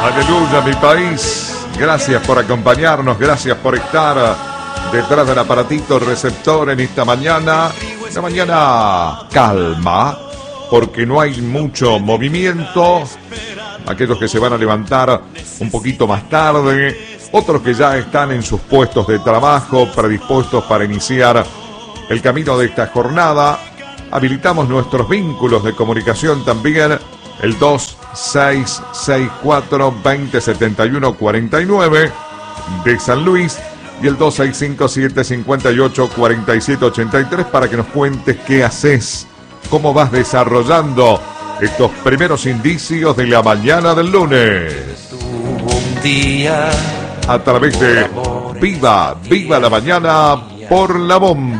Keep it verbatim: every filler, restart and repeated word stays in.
Aleluya, mi país. Gracias por acompañarnos, gracias por estar detrás del aparatito receptor en esta mañana. Una mañana calma, porque no hay mucho movimiento. Aquellos que se van a levantar un poquito más tarde, otros que ya están en sus puestos de trabajo, predispuestos para iniciar el camino de esta jornada. Habilitamos nuestros vínculos de comunicación también, el dos seis seis cuatro, dos cero siete uno, cuatro nueve de San Luis y el dos seis cinco siete cinco ocho, cuatro siete ocho tres para que nos cuentes qué haces, cómo vas desarrollando estos primeros indicios de la mañana del lunes. Un día a través de Viva, Viva la Mañana por La Bomba.